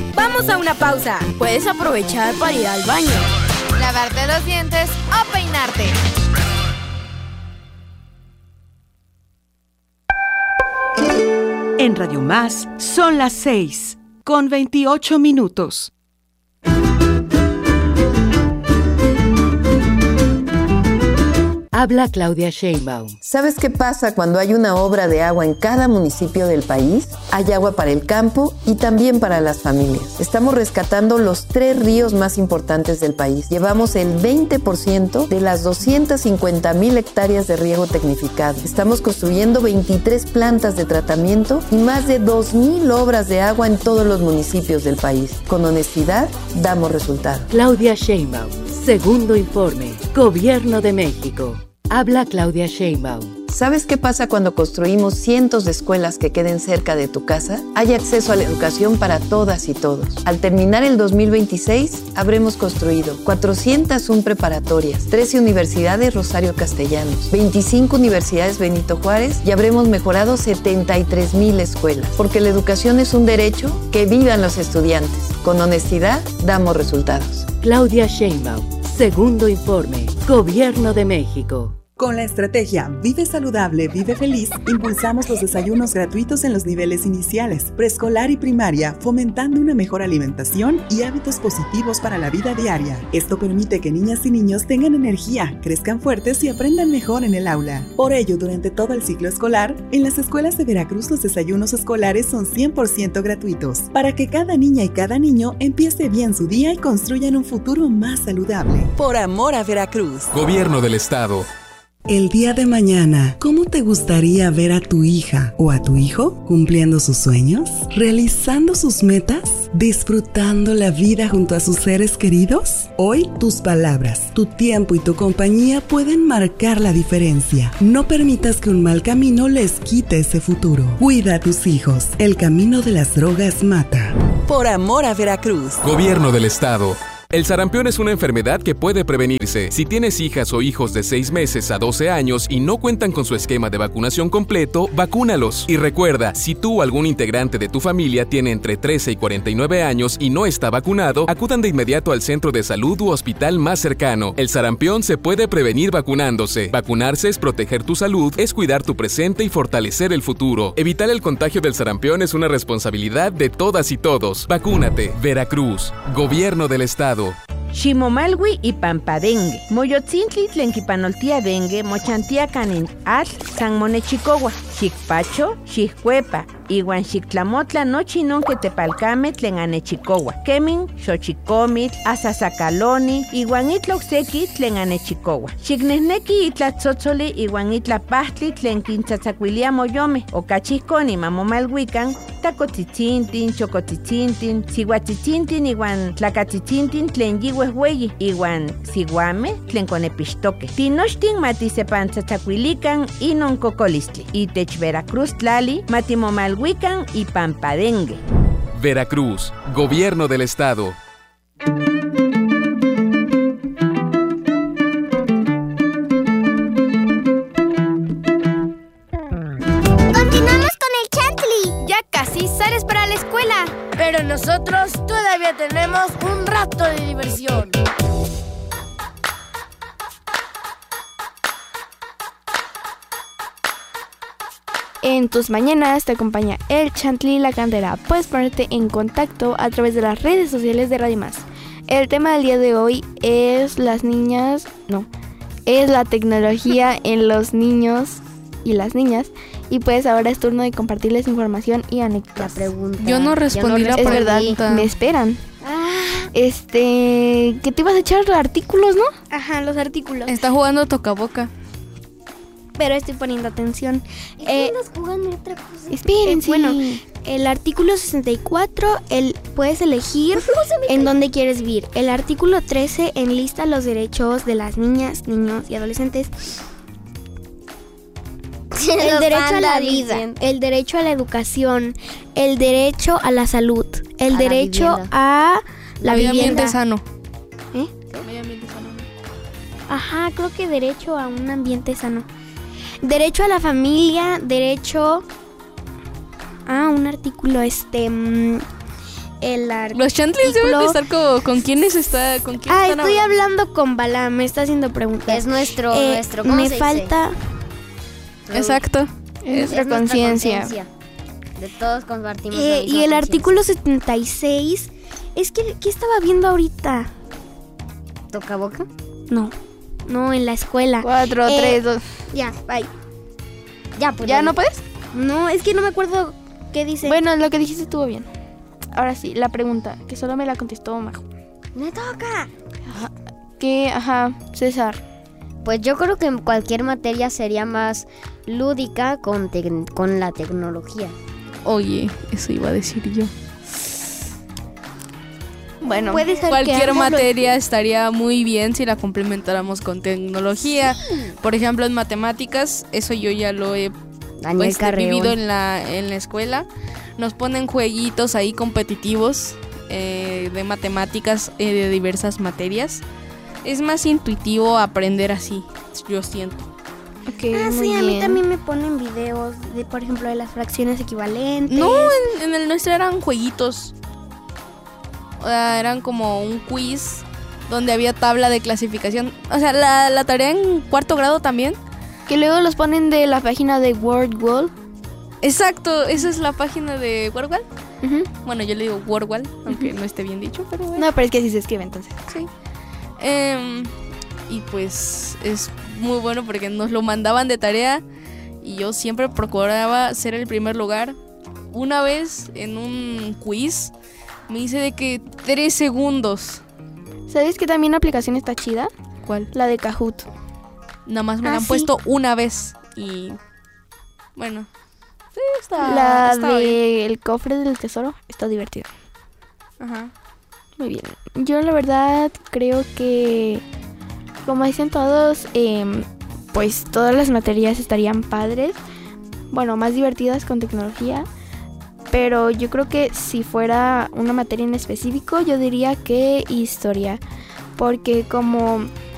Vamos a una pausa. Puedes aprovechar para ir al baño, lavarte los dientes o peinarte. En Radio Más son las 6:28. Habla Claudia Sheinbaum. ¿Sabes qué pasa cuando hay una obra de agua en cada municipio del país? Hay agua para el campo y también para las familias. Estamos rescatando los 3 ríos más importantes del país. Llevamos el 20% de las 250,000 hectáreas de riego tecnificado. Estamos construyendo 23 plantas de tratamiento y más de 2,000 obras de agua en todos los municipios del país. Con honestidad, damos resultados. Claudia Sheinbaum. Segundo informe. Gobierno de México. Habla Claudia Sheinbaum. ¿Sabes qué pasa cuando construimos cientos de escuelas que queden cerca de tu casa? Hay acceso a la educación para todas y todos. Al terminar el 2026, habremos construido 401 preparatorias, 13 universidades Rosario Castellanos, 25 universidades Benito Juárez y habremos mejorado 73,000 escuelas. Porque la educación es un derecho, que vivan los estudiantes. Con honestidad, damos resultados. Claudia Sheinbaum. Segundo informe. Gobierno de México. Con la estrategia Vive Saludable, Vive Feliz, impulsamos los desayunos gratuitos en los niveles iniciales, preescolar y primaria, fomentando una mejor alimentación y hábitos positivos para la vida diaria. Esto permite que niñas y niños tengan energía, crezcan fuertes y aprendan mejor en el aula. Por ello, durante todo el ciclo escolar, en las escuelas de Veracruz los desayunos escolares son 100% gratuitos, para que cada niña y cada niño empiece bien su día y construyan un futuro más saludable. Por amor a Veracruz. Gobierno del Estado. El día de mañana, ¿cómo te gustaría ver a tu hija o a tu hijo cumpliendo sus sueños, realizando sus metas, disfrutando la vida junto a sus seres queridos? Hoy, tus palabras, tu tiempo y tu compañía pueden marcar la diferencia. No permitas que un mal camino les quite ese futuro. Cuida a tus hijos. El camino de las drogas mata. Por amor a Veracruz. Gobierno del Estado. El sarampión es una enfermedad que puede prevenirse. Si tienes hijas o hijos de 6 meses a 12 años y no cuentan con su esquema de vacunación completo, vacúnalos. Y recuerda, si tú o algún integrante de tu familia tiene entre 13 y 49 años y no está vacunado, acudan de inmediato al centro de salud u hospital más cercano. El sarampión se puede prevenir vacunándose. Vacunarse es proteger tu salud, es cuidar tu presente y fortalecer el futuro. Evitar el contagio del sarampión es una responsabilidad de todas y todos. Vacúnate. Veracruz. Gobierno del Estado. Ximomalwi y Pampadengue. Moyotzintli tlenquipanoltia dengue, mochantia canin atl, san monechicowa, xicpacho, xiccuepa, iwan xictlamotla nochi non que tepalcame tlen anechicowa. Kemin, xochicomitl, asasacaloni, iwan itloxeki tlen anechicowa. Xicnehneki itlatzotzoli iwan itlapahtli tlen quintzatzacuilia moyome, ocachihconi mamomalhuican, tacotzitzintin, chocotzitzintin, sihuatzitzintin iwan tlacatzitzintin tlen yihuehueyi, iwan siguame tlen conepixtoque. Tinochtin matisepantzatzacuilican inon cocolistli. Itech Veracruz tlali matimomalhuican y Pampadengue. Veracruz, Gobierno del Estado. Pero nosotros todavía tenemos un rato de diversión. En tus mañanas te acompaña el Chantlí La Cantera. Puedes ponerte en contacto a través de las redes sociales de Radio Más. El tema del día de hoy es la tecnología en los niños y las niñas. Y pues ahora es turno de compartirles información y anécdotas. La pregunta. Yo no respondí la pregunta. Es verdad, me esperan. Que te ibas a echar los artículos, ¿no? Ajá, los artículos. Está jugando tocaboca. Pero estoy poniendo atención. Estás jugando otra cosa. Espérense. Bueno, el artículo 64, puedes elegir en dónde quieres vivir. El artículo 13 enlista los derechos de las niñas, niños y adolescentes. El derecho a la vida, el derecho a la educación, el derecho a la salud, el derecho a la vivienda. Ambiente sano. Medio ambiente sano. Ajá, creo que derecho a un ambiente sano. Derecho a la familia, derecho a un artículo Los Chantlis deben de estar con quiénes está, con quién están estoy hablando con Bala, me está haciendo preguntas. Es nuestro ¿cómo me se falta. dice? Exacto. Es nuestra conciencia. De todos compartimos. Y el artículo 76 es que ¿qué estaba viendo ahorita? ¿Toca boca? No, en la escuela. 4, 3, 2. Ya, bye. Ya, pues. ¿Ya no puedes? No, es que no me acuerdo qué dice. Bueno, lo que dijiste estuvo bien. Ahora sí, la pregunta, que solo me la contestó Majo. ¡Me toca! César. Pues yo creo que cualquier materia sería más lúdica con la tecnología. Oye, eso iba a decir yo. Bueno, puede ser cualquier materia estaría muy bien si la complementáramos con tecnología. Sí. Por ejemplo, en matemáticas, eso yo ya lo he vivido en la escuela. Nos ponen jueguitos ahí competitivos de matemáticas de diversas materias. Es más intuitivo aprender así, yo siento. Sí, a mí también me ponen videos de, por ejemplo, de las fracciones equivalentes. No, en el nuestro eran jueguitos. Eran como un quiz donde había tabla de clasificación. O sea, la tarea en 4º grado también. Que luego los ponen de la página de WordWall. Exacto, esa es la página de WordWall. Bueno, yo le digo WordWall, aunque no esté bien dicho, pero bueno. No, pero es que así se escribe entonces. Sí. Y pues es muy bueno porque nos lo mandaban de tarea y yo siempre procuraba ser el primer lugar. Una vez en un quiz me hice de que 3 segundos. ¿Sabes que también la aplicación está chida? ¿Cuál? La de Kahoot. Nada más me la han puesto una vez y bueno, sí, está bien. El cofre del tesoro está divertida. Ajá. Muy bien. Yo la verdad creo que, como dicen todos, pues todas las materias estarían padres. Bueno, más divertidas con tecnología. Pero yo creo que si fuera una materia en específico, yo diría que historia. Porque como